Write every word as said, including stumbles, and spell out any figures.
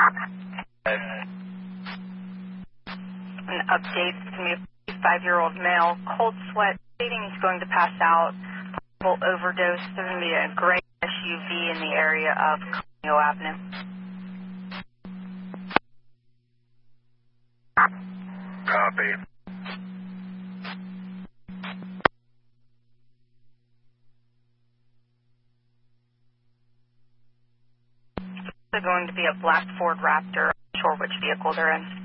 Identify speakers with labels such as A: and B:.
A: An update is going to be a fifty-five-year-old male, cold sweat, stating he's going to pass out, possible overdose. There's going to be a gray S U V in the area of Colonial Avenue.
B: Copy.
A: There's going to be a black Ford Raptor. I'm not sure which vehicle they're in.